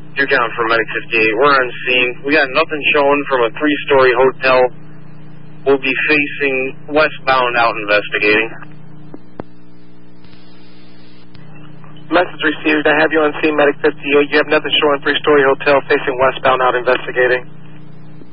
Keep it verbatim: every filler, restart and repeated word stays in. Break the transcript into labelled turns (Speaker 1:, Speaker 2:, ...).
Speaker 1: Duke County for Medic fifty-eight. We're on scene. We got nothing showing from a three-story hotel. We'll be facing westbound out investigating.
Speaker 2: Message received. I have you on scene, Medic fifty-eight. You have nothing showing three-story hotel facing westbound out investigating.